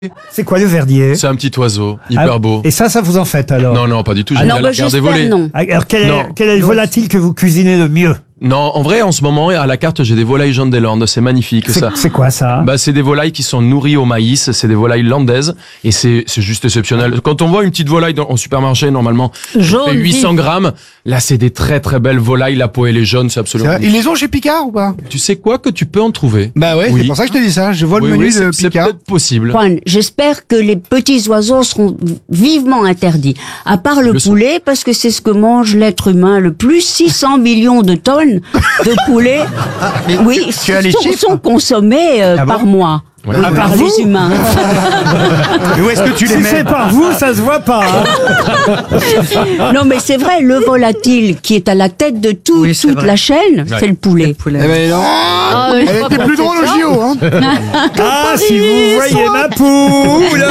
C'est quoi le verdier? C'est un petit oiseau, hyper beau. Et ça vous en faites alors? Non, pas du tout. Ah non, j'espère voler. Non. Alors quel est le volatile que vous cuisinez le mieux? Non, en vrai, en ce moment, à la carte, j'ai des volailles Jean des Landes. C'est magnifique, ça. C'est quoi, ça? C'est des volailles qui sont nourries au maïs. C'est des volailles landaises. Et c'est juste exceptionnel. Quand on voit une petite volaille au supermarché, normalement, jaune, 800 grammes. Là, c'est des très, très belles volailles. La peau, elle est jaune. C'est absolument. Ils les ont chez Picard ou pas? Tu sais quoi que tu peux en trouver? Bah ouais, oui. C'est pour ça que je te dis ça. Je vois le menu de Picard. C'est peut-être possible. Juan, j'espère que les petits oiseaux seront vivement interdits. À part le poulet, parce que c'est ce que mange l'être humain le plus. 600 millions de tonnes de poulet, sont consommés par mois. Ouais. Par les humains. Mais où est-ce que tu les mets? Si c'est par vous, ça se voit pas. Hein. Non, mais c'est vrai, le volatile qui est à la tête de toute la chaîne, c'est le poulet. Eh ben non. Elle était plus drôle au JO. Hein. Ah, si vous voyez ma poule.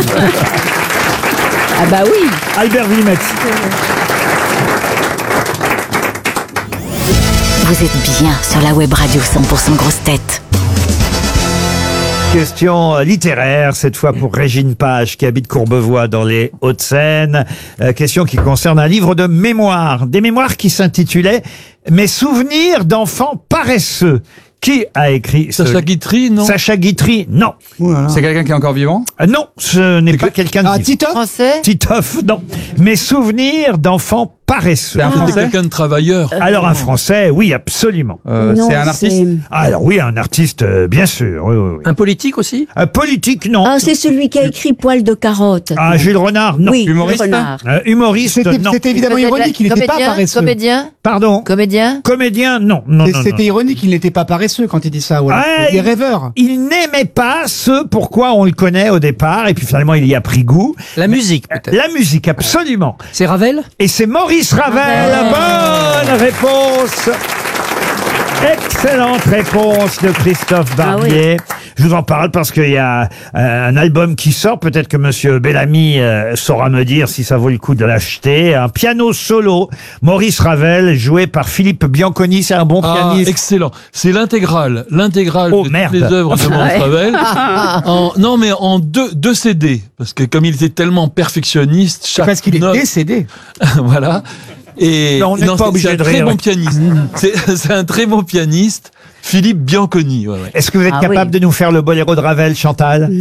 Ah bah oui. Albert Wilmette. Vous êtes bien sur la web radio 100% grosse tête. Question littéraire, cette fois pour Régine Page, qui habite Courbevoie dans les Hauts-de-Seine. Question qui concerne un livre de mémoires. Des mémoires qui s'intitulaient « Mes souvenirs d'enfants paresseux ». Qui a écrit Sacha Guitry, non? Sacha Guitry, non. C'est quelqu'un qui est encore vivant? Non, ce n'est pas quelqu'un de vivant. Titoff? Français? Titoff, non. Mes souvenirs d'enfants paresseux. C'est un C'était Français? quelqu'un de travailleur. Alors un Français, oui, absolument. C'est un artiste? Alors oui, un artiste, bien sûr. Oui. Un politique aussi? Un politique, non. Ah, c'est celui qui a écrit Poil de carotte. Ah, Jules Renard, non. Oui, Humoriste? Renard. Humoriste, non. C'était évidemment ironique, il n'était pas paresseux. Pardon. Comédien? Comédien, non. C'était ironique, il n'était pas paresseux quand il dit ça. Voilà. Il est rêveur. Il n'aimait pas ce pourquoi on le connaît au départ, et puis finalement il y a pris goût. La musique, peut-être. La musique, absolument. C'est Ravel? Et c'est Maurice Ravel. Bonne réponse. Excellente réponse de Christophe Barbier. Je vous en parle parce qu'il y a un album qui sort. Peut-être que Monsieur Bellamy saura me dire si ça vaut le coup de l'acheter. Un piano solo, Maurice Ravel, joué par Philippe Bianconi. C'est un bon pianiste. Excellent. C'est l'intégrale de toutes les œuvres de Maurice Ravel. Non, mais en deux CD. Parce que comme il était tellement perfectionniste, chaque Parce qu'il est note... décédé. Voilà. Et Non, on n'est pas obligé de rire. Bon pianiste. C'est un très bon pianiste, Philippe Bianconi. Ouais. Est-ce que vous êtes capable de nous faire le boléro de Ravel, Chantal?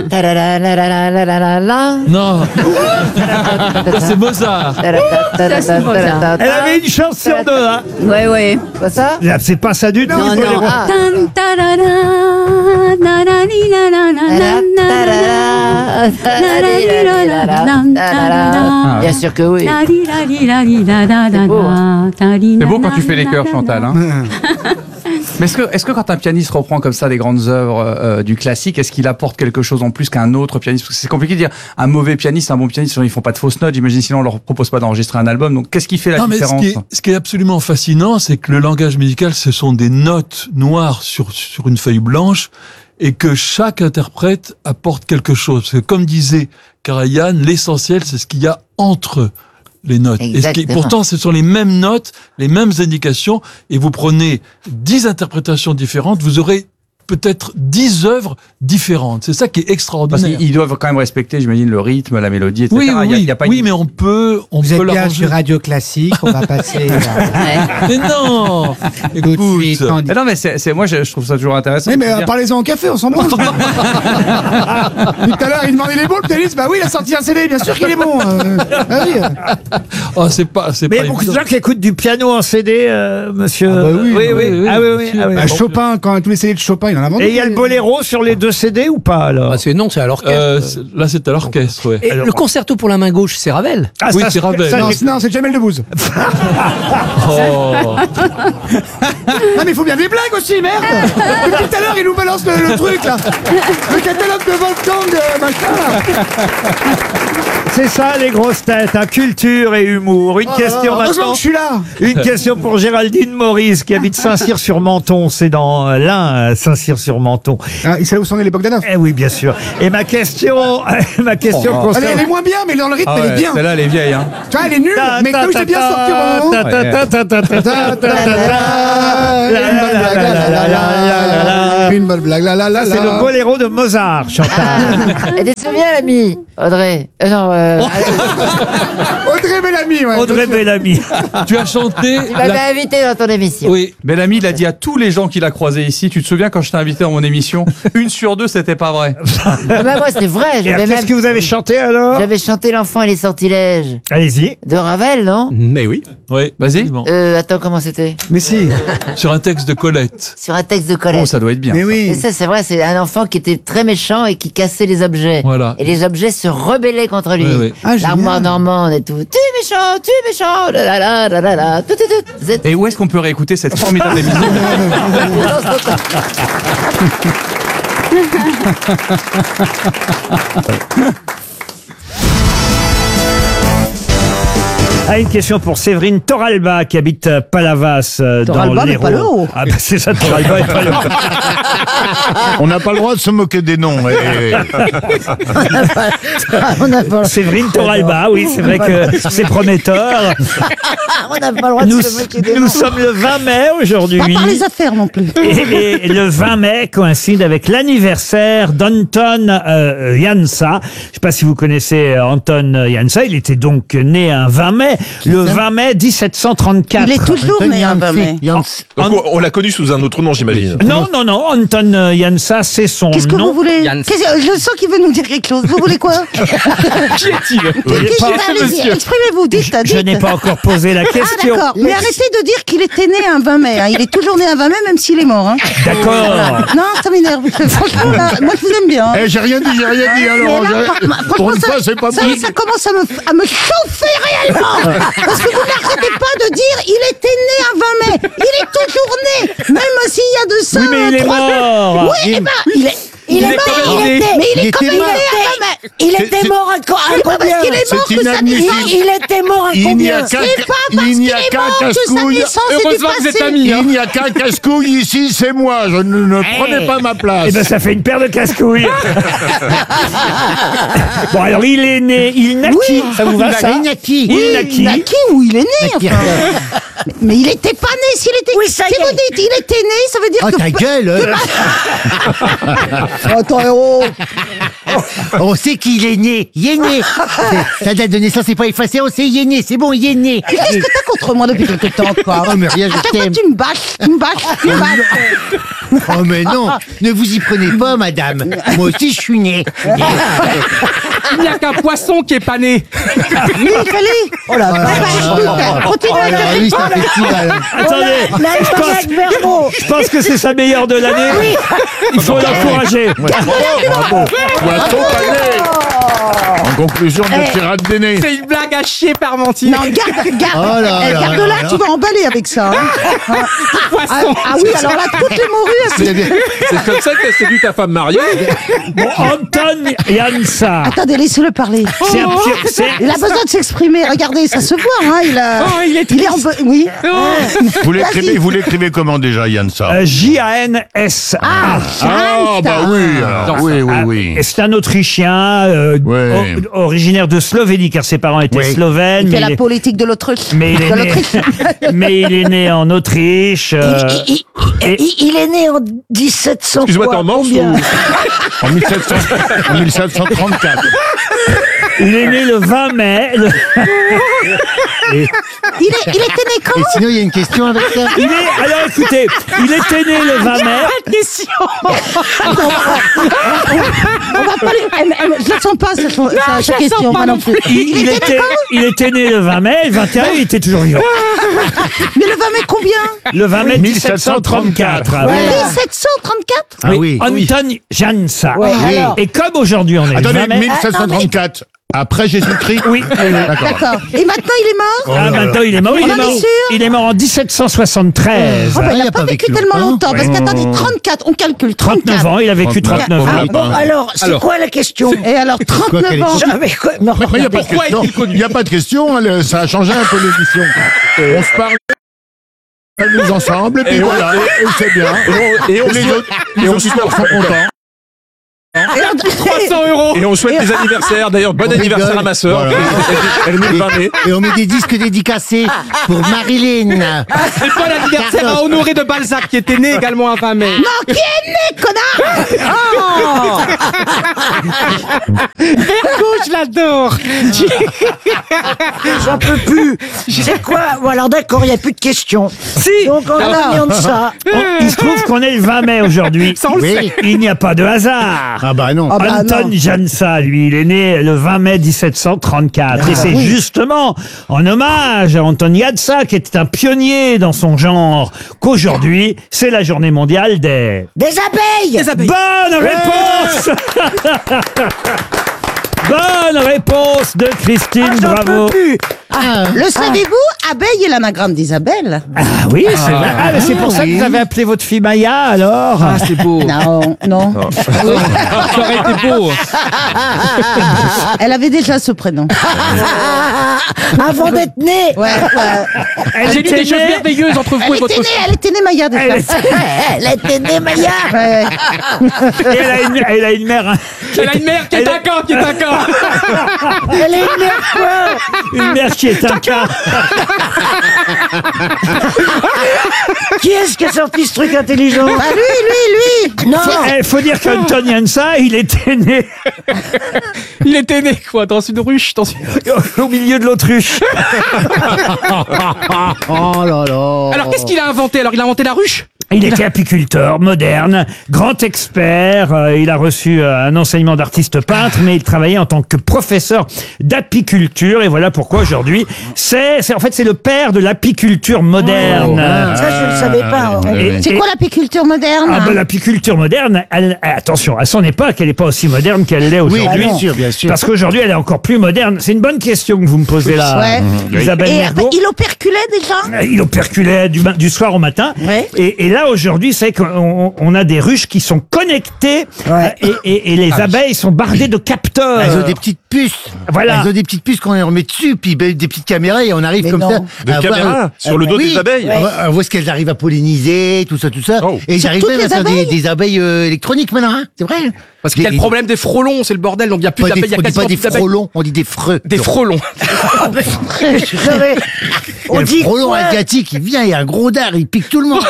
Non. Ça, c'est Mozart. Elle avait une chance sur deux, hein. Ouais. Pas ça? C'est pas ça du tout. Non, le boléro. Bien sûr que oui. C'est beau quand tu fais les chœurs, Chantal. Hein. Mais est-ce que quand un pianiste reprend comme ça des grandes œuvres du classique, est-ce qu'il apporte quelque chose en plus qu'un autre pianiste? Parce que c'est compliqué de dire un mauvais pianiste, un bon pianiste, ils font pas de fausses notes, j'imagine, sinon on leur propose pas d'enregistrer un album. Donc qu'est-ce qui fait la différence? Ce qui est absolument fascinant, c'est que le langage musical, ce sont des notes noires sur une feuille blanche, et que chaque interprète apporte quelque chose. Parce que comme disait Karajan, l'essentiel, c'est ce qu'il y a entre les notes. Pourtant, ce sont les mêmes notes, les mêmes indications, et vous prenez 10 interprétations différentes, vous aurez peut-être 10 œuvres différentes. C'est ça qui est extraordinaire. Parce qu'ils doivent quand même respecter, j'imagine, le rythme, la mélodie, etc. Oui, mais on peut Vous êtes bien l'arranger. sur Radio Classique, on va passer. Mais non. Écoute. Non, mais moi, je trouve ça toujours intéressant. Oui, mais parlez-en au café, on s'en branle. Tout à l'heure, il demandait les bons, le pianiste. Bah oui, il a sorti un CD, bien sûr qu'il est bon. Ah oui. Oh, c'est pas Mais il y a beaucoup de gens qui écoutent du piano en CD, monsieur. Ah bah oui. Ah oui. Chopin, quand tous les CD de Chopin, il en a vendu. Et il y a le boléro sur les 2 CD ou pas, alors? C'est à l'orchestre. Là, c'est à l'orchestre, ouais. Et le concerto pour la main gauche, c'est Ravel? Ah, Oui, c'est Ravel. Non, c'est Jamel Debbouze. Oh. Ah, mais il faut bien des blagues aussi, merde. Depuis tout à l'heure, il nous balance le truc, là. Le catalogue de Wolfgang, machin, là. C'est ça, les grosses têtes, hein, culture et humour. Une question heureusement maintenant. que je suis là. Une question pour Géraldine Maurice, qui habite Saint-Cyr-sur-Menton. C'est dans l'Ain, Saint-Cyr-sur-Menton. Ah, il sait où sont l'époque d'Adolphe. Eh oui, bien sûr. Et ma question concerne... Elle est moins bien, mais dans le rythme, elle est bien. Celle-là, elle est vieille. Hein. Tu vois, elle est nulle, mais comme je t'ai bien sorti au moment. la. Une bonne blague, la. C'est le boléro de Mozart, Chantal. Et tu te souviens, l'ami Audrey Audrey Bellamy, ouais. Audrey Bellamy. Tu as chanté. Tu m'avais invité dans ton émission. Oui. Bellamy, il a dit à tous les gens qu'il a croisés ici, tu te souviens quand je t'ai invité dans mon émission, 1 sur 2, c'était pas vrai. Ah bah moi, c'est vrai. Qu'est-ce que vous avez chanté alors? J'avais chanté L'enfant et les sortilèges. Allez-y. De Ravel, non? Mais oui. Oui. Vas-y. Attends, comment c'était? Mais si. Sur un texte de Colette. Sur un texte de Colette. Oh, ça doit être bien. Mais Et oui. ça, c'est vrai, c'est un enfant qui était très méchant et qui cassait les objets. Voilà. Et les objets se rebellaient contre lui. Oui, oui. Ah, L'armoire génial. normande et tout. Tu es méchant, la la la la la, tout. Et où est-ce qu'on peut réécouter cette formidable émission? Ah, une question pour Séverine Toralba qui habite Palavas dans Toralba, mais l'Hérault. pas le haut. Ah bah c'est ça, Toralba et pas le haut. On n'a pas le droit de se moquer des noms. On n'a pas Séverine Toralba, oui, c'est vrai que c'est prometteur. le droit Nous, de se moquer des nous noms. sommes le 20 mai aujourd'hui. Pas par les affaires non plus. Et le 20 mai coïncide avec l'anniversaire d'Anton Jansa. Je ne sais pas si vous connaissez Anton Jansa. Il était donc né un 20 mai. Le 20 mai 1734. Il est toujours né un 20 mai. Donc, on l'a connu sous un autre nom, j'imagine. Non, Anton Jansa, c'est son Qu'est-ce que nom. vous voulez? Yann. Je sens qu'il veut nous dire quelque chose. Vous voulez quoi? Qui est-il Allez-y, exprimez-vous, dites. Je n'ai pas encore posé la Ah question. d'accord, mais arrêtez de dire qu'il était né un 20 mai. Hein. Il est toujours né un 20 mai, même s'il est mort. Hein. D'accord. Non, ça m'énerve. Franchement, là, moi je vous aime bien. Hein. J'ai rien dit, alors. Mais là, Pour franchement, une fois, c'est pas ça commence à me chauffer réellement. Parce que vous n'arrêtez pas de dire il était né un 20 mai. Il est toujours né, même s'il y a de ça. Oui, mais il est 3 mort. Oui, eh ben, il est mort. Mais il est quand même né un 20 mai. Il était mort à C'est pas parce qu'il est mort C'est que sa inadmissible. naissance. Il était mort à Il n'y a combien? qu'un C'est pas parce qu'il est mort que sa casse-couille. naissance est Heureusement que vous êtes dépassée. amis. Il n'y a qu'un casse-couille ici, c'est moi. Je ne prenez pas ma place. Eh ben, ça fait une paire de casse-couilles. Bon, alors, il est né, il naquit. Oui. Ça vous va, ça? Il naquit. Il Oui, naquit. il naquit ou il est né, enfin. Mais il était pas né s'il était... Oui, ça y si est. vous dites il était né, ça veut dire que... ta gueule. Attends, héros. On sait qu'il est né. Il est né. Sa date de naissance n'est pas effacée. On sait il est né. C'est bon, il est né. Qu'est-ce que t'as contre moi depuis quelque temps, quoi? Oh, mais rien, je À chaque fois, t'aime. tu me bâches. Oh, mais non. Ne vous y prenez pas, madame. Moi aussi, je suis né. Il n'y a qu'un poisson qui est pas né. Oui, fallait. Oh la vache. Continue à Ah te oui, c'est un festival. Attendez, je pense que c'est sa meilleure de l'année. Il faut l'encourager. Poisson pané. En conclusion, ne tirade des nez. C'est une blague à chier, Parmentier. Non, garde Oh là là garde-la, là là. tu vas emballer avec ça. Hein. Ah oui, alors là, toutes les morues, C'est comme ça que t'as séduit ta femme mariée. Bon, Anton Jansa. attendez, laissez-le parler. C'est un petit- Il a besoin de s'exprimer. Regardez, ça se voit. Hein. Il est en... Oui. Vous l'écrivez comment déjà, Jansa? Jansa. Ah, bah oui. alors. Oui. Et c'est un Autrichien Ouais. originaire de Slovénie, car ses parents étaient slovènes. il fait mais la il est- politique de l'Autriche. mais il est De né, l'Autriche. mais il est né en Autriche. Il est né en 1700. Excuse-moi, t'es en Manche ou... En 1734. Il est né le 20 mai. Il était né quand? Et sinon, il y a une question avec ça. Alors écoutez, il était né le 20 mai. On va pas lui... Je la sens pas, sa question. Moi non plus. Il était né le 20 mai, le 21, il était toujours vivant. Mais le 20 mai combien? Le 20 mai 1734. 1734? Ah oui. Anton Jansa. alors. Et comme aujourd'hui on est le Attendez, 20 mai. 1734. Après Jésus-Christ? Oui. D'accord. Et maintenant, il est mort? Ah, maintenant il est mort. On en est sûr? Il est mort en 1773. Oh, bah, il il n'a a pas pas vécu vécu tellement longtemps. longtemps. Parce qu'attendez, 34, on calcule 39 ans, il a vécu 39 ans. Ah, bon, alors, c'est quoi la question? Et alors, 39 ans. Il n'y a pas de question. Il n'y a pas de question. Ça a changé un peu l'émission. On se parle. On nous ensemble et puis voilà. Et c'est bien. Et on Les auditeurs sont contents. 300 €. Et on souhaite des anniversaires. D'ailleurs, bon anniversaire à ma sœur. Voilà. Elle est née le 20 mai. Et on met des disques dédicacés pour Marilyn. Et bon anniversaire à Honoré de Balzac qui était né également un 20 mai. Non, qui est né, connard? Oh. Ergo, je l'adore. J'en peux plus. C'est quoi? Bon, alors d'accord, il n'y a plus de questions. Si. Donc on a ça. Il se trouve qu'on est le 20 mai aujourd'hui. Ça, on le sait. Il n'y a pas de hasard. Ah bah non. Anton Jansa, lui, il est né le 20 mai 1734. Et c'est justement en hommage à Anton Jansa, qui était un pionnier dans son genre, qu'aujourd'hui, c'est la journée mondiale des Des abeilles. Bonne réponse. Bonne réponse de Christine, bravo. Le savez-vous? Abeille est l'anagramme d'Isabelle. Ah oui, c'est vrai. Ah, mais c'est pour ça que vous avez appelé votre fille Maya, alors. Ah, c'est beau. Non. Ça aurait été beau. Elle avait déjà ce prénom. Avant d'être née. Ouais. J'ai lu des choses merveilleuses entre vous et votre fille. Elle était née Maya déjà. Elle était née Maya. Ouais. Et elle a une mère. Elle a une mère qui est un camp, Elle est une mère quoi? Une mère qui est un cas. Qui est-ce qui a sorti ce truc intelligent? Ah, lui. Non. Il faut dire qu'Anton Jansa, il était né Il était né, quoi, dans une ruche, au milieu de l'autruche. Oh là là. Alors, qu'est-ce qu'il a inventé? Alors, il a inventé la ruche? Il était apiculteur, moderne, grand expert. Il a reçu un enseignement d'artiste peintre, mais il travaillait en tant que professeur d'apiculture. Et voilà pourquoi aujourd'hui, c'est le père de l'apiculture moderne. Ça, je ne savais pas. C'est quoi l'apiculture moderne? Ah ben, l'apiculture moderne, attention, à son époque, elle n'est pas aussi moderne qu'elle l'est aujourd'hui. Oui, bien sûr, bien sûr. Parce qu'aujourd'hui, elle est encore plus moderne. C'est une bonne question que vous me posez là, Ouais. Isabelle Et Mergo. il operculait déjà? Il operculait du soir au matin. Ouais. Et là, aujourd'hui, c'est qu'on a des ruches qui sont connectées et les abeilles sont bardées de capteurs. Elles ont des petites puces. Voilà. Elles ont des petites puces qu'on remet dessus, puis des petites caméras et on arrive Mais comme non. ça. Des à caméras voir- sur le dos oui, des abeilles. On voit ce qu'elles arrivent à polliniser, tout ça. Oh. Et Sur j'arrive toutes même à les faire abeilles des abeilles électroniques maintenant, hein, c'est vrai. Parce qu'il y a le problème des frelons, c'est le bordel, donc il n'y a plus On d'abeilles, dit il y a pas quasiment des plus d'abeilles. frelons, on dit des freux. Des frelons. Il y a le dit frelon quoi? asiatique, il vient, il y a un gros dard, il pique tout le monde.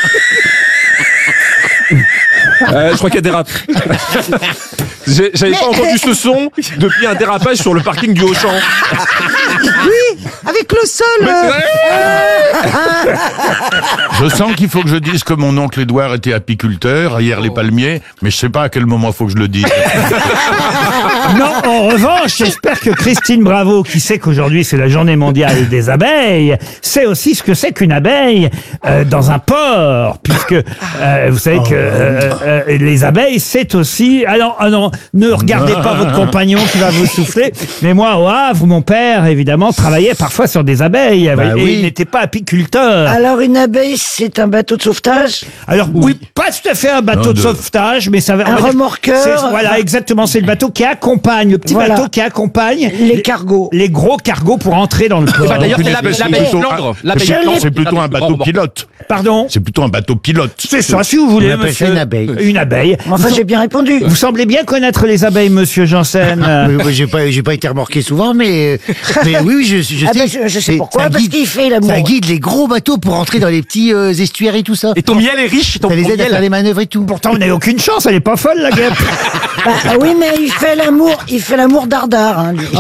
Je crois qu'il y a des rap. J'avais pas entendu ce son depuis un dérapage sur le parking du Auchan. Oui, avec le sol. Mais c'est vrai. Je sens qu'il faut que je dise que mon oncle Édouard était apiculteur, hier les palmiers, mais je sais pas à quel moment il faut que je le dise. Non, en revanche, j'espère que Christine Bravo, qui sait qu'aujourd'hui c'est la journée mondiale des abeilles, sait aussi ce que c'est qu'une abeille dans un port, puisque vous savez que les abeilles, c'est aussi... Ah non, ne regardez pas votre compagnon qui va vous souffler, mais moi, au Havre, mon père, évidemment, travaillait parfois sur des abeilles, et il n'était pas apiculteur. Alors une abeille, c'est un bateau de sauvetage? Alors oui, pas tout à fait un bateau de sauvetage, mais ça va... Un remorqueur? Voilà, exactement, c'est le bateau qui accompagne, le petit bateau qui accompagne... Les cargos. Les gros cargos pour entrer dans le port. D'ailleurs, c'est l'abeille plutôt- Flandre. C'est plutôt un bateau pilote. Pardon? C'est plutôt un bateau pilote. C'est ça, si vous voulez, On appelle ça monsieur. une abeille. Une abeille. Enfin, j'ai bien répondu. Vous semblez bien connaître les abeilles, monsieur Janssen. Oui, j'ai pas été remorqué souvent, mais oui, je Ah sais. ben, je sais pourquoi, ça parce guide- qu'il fait l'amour. Ça guide les gros bateaux pour entrer dans les petits estuaires et tout ça. Et ton miel est riche, ton Ça les aide à miel. faire les manœuvres et tout. Pourtant, on n'a aucune chance, elle est pas folle, la guêpe. Bah, oui, mais il fait l'amour dardard, hein, lui.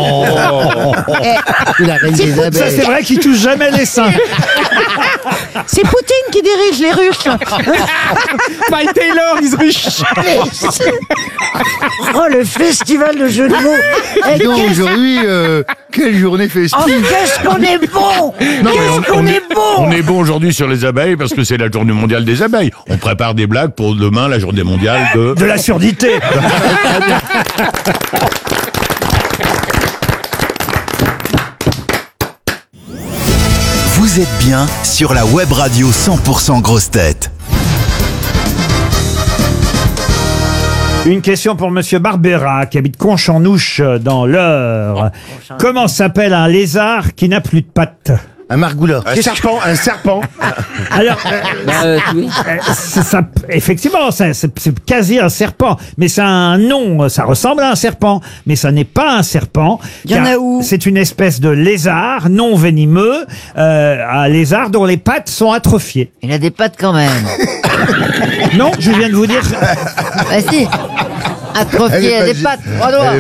La reine des Ça, abeilles. c'est vrai qu'il touche jamais les seins. C'est Poutine qui dirige les Russes. Mike Taylor, is riche. Oh, le festival de jeux de mots. Eh, Dis donc, qu'est-ce- aujourd'hui, quelle journée festive. Oh, qu'est-ce qu'on est bon! Non, mais Qu'est-ce qu'on est bon! on est bon aujourd'hui sur les abeilles parce que c'est la journée mondiale des abeilles. On prépare des blagues pour demain, la journée mondiale de... De la surdité. Vous êtes bien sur la web radio 100% Grosses Têtes. Une question pour monsieur Barbera, qui habite Conche-en-Ouche, dans l'Eure. Comment s'appelle un lézard qui n'a plus de pattes? Un margoulin. Un serpent. Alors, effectivement, c'est quasi un serpent, mais ça a un nom, ça ressemble à un serpent, mais ça n'est pas un serpent. Il y en a où? C'est une espèce de lézard non venimeux, un lézard dont les pattes sont atrophiées. Il a des pattes quand même. Non, je viens de vous dire. Bah si. Atrophié, il a des pattes, 3 doigts.